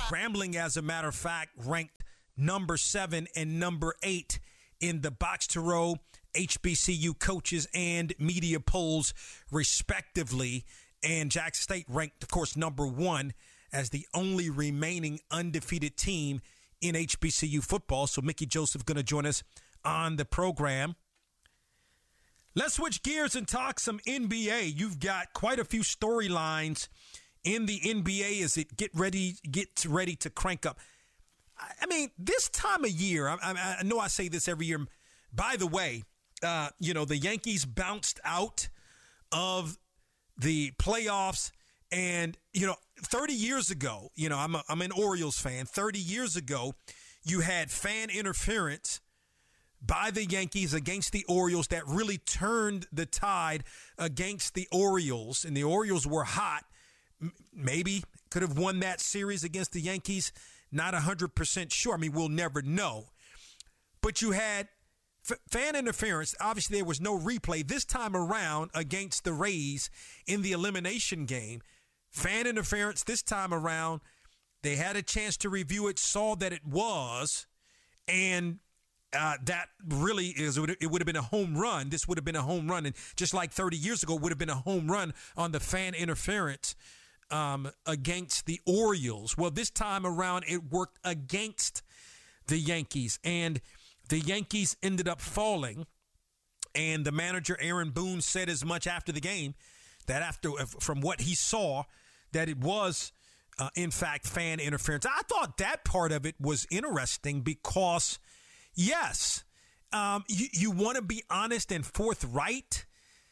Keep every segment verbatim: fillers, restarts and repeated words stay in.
Grambling, as a matter of fact, ranked number seven and number eight in the Box to Row H B C U coaches and media polls, respectively. And Jackson State ranked, of course, number one as the only remaining undefeated team in H B C U football. So Mickey Joseph going to join us on the program. Let's switch gears and talk some N B A. You've got quite a few storylines in the N B A as it get ready gets ready to crank up. I mean, this time of year, I, I, I know I say this every year. By the way, uh, you know, the Yankees bounced out of the playoffs. And, you know, thirty years ago, you know, I'm, a, I'm an Orioles fan. thirty years ago, you had fan interference by the Yankees against the Orioles that really turned the tide against the Orioles. And the Orioles were hot. M- maybe could have won that series against the Yankees. Not one hundred percent sure. I mean, we'll never know. But you had f- fan interference. Obviously, there was no replay this time around against the Rays in the elimination game. Fan interference this time around. They had a chance to review it, saw that it was, and Uh, that really is, it would have been a home run. This would have been a home run. And just like thirty years ago, it would have been a home run on the fan interference um, against the Orioles. Well, this time around, it worked against the Yankees. And the Yankees ended up falling. And the manager, Aaron Boone, said as much after the game that after, from what he saw, that it was, uh, in fact, fan interference. I thought that part of it was interesting because, yes, um, you, you want to be honest and forthright,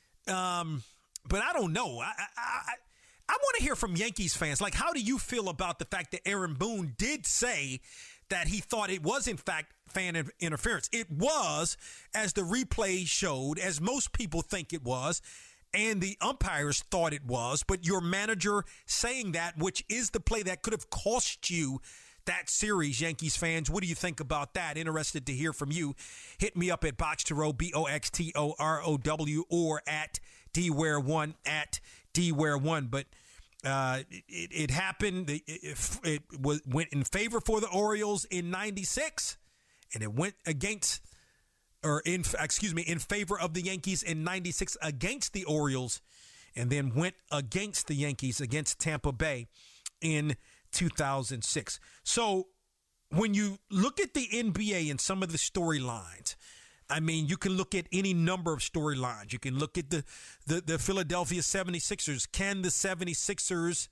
um, but I don't know. I, I, I, I want to hear from Yankees fans. Like, how do you feel about the fact that Aaron Boone did say that he thought it was, in fact, fan interference? It was, as the replay showed, as most people think it was, and the umpires thought it was, but your manager saying that, which is the play that could have cost you that series, Yankees fans. What do you think about that? Interested to hear from you. Hit me up at Box to Row, B O X T O R O W, or at D Ware one, at D Ware one. But uh, it, it happened. It, it, it was, went in favor for the Orioles in ninety-six, and it went against, or in, excuse me, in favor of the Yankees in ninety-six against the Orioles, and then went against the Yankees against Tampa Bay in two thousand six. So when you look at the N B A and some of the storylines, I mean, you can look at any number of storylines. You can look at the, the, the Philadelphia seventy-sixers. Can the seventy-sixers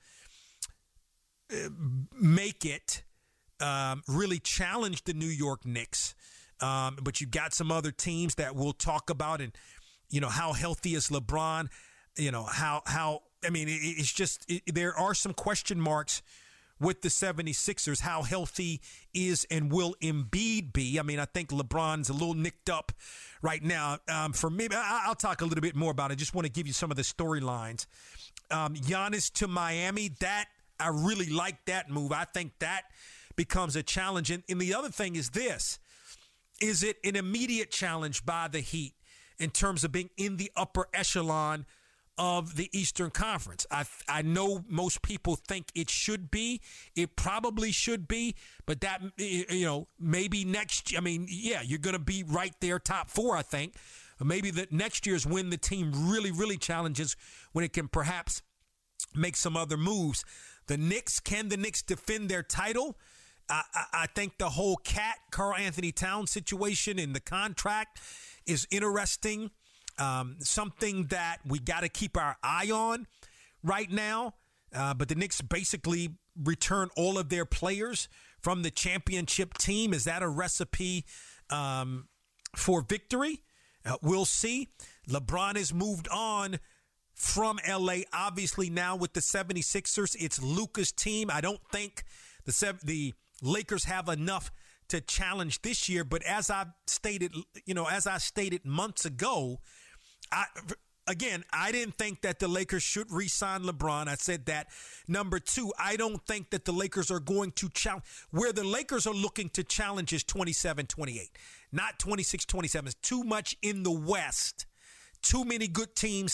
make it, um, really challenge the New York Knicks? Um, but you've got some other teams that we'll talk about, and, you know, how healthy is LeBron? You know, how, how, I mean, it, it's just, it, there are some question marks with the seventy-sixers. How healthy is and will Embiid be? I mean, I think LeBron's a little nicked up right now. Um, for me, I, I'll talk a little bit more about it. I just want to give you some of the storylines. Um, Giannis to Miami, that, I really like that move. I think that becomes a challenge. And, and the other thing is this, is it an immediate challenge by the Heat in terms of being in the upper echelon of the Eastern Conference? I I know most people think it should be. It probably should be, but that, you know, maybe next, I mean, yeah, you're going to be right there, top four, I think. Maybe that next year is when the team really, really challenges, when it can perhaps make some other moves. The Knicks, can the Knicks defend their title? I, I, I think the whole Cat, Karl Anthony Towns situation in the contract is interesting. Um, something that we got to keep our eye on right now. Uh, but the Knicks basically return all of their players from the championship team. Is that a recipe um, for victory? Uh, we'll see. LeBron has moved on from L A. Obviously now with the seventy-sixers, it's Luka's team. I don't think the sev- the Lakers have enough to challenge this year. But as I stated, you know, as I stated months ago, I, again, I didn't think that the Lakers should re-sign LeBron. I said that. Number two, I don't think that the Lakers are going to challenge. Where the Lakers are looking to challenge is twenty-seven twenty-eight, not twenty-six twenty-seven. It's too much in the West. Too many good teams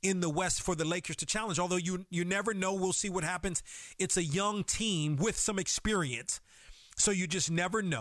in the West for the Lakers to challenge. Although you you never know. We'll see what happens. It's a young team with some experience. So you just never know.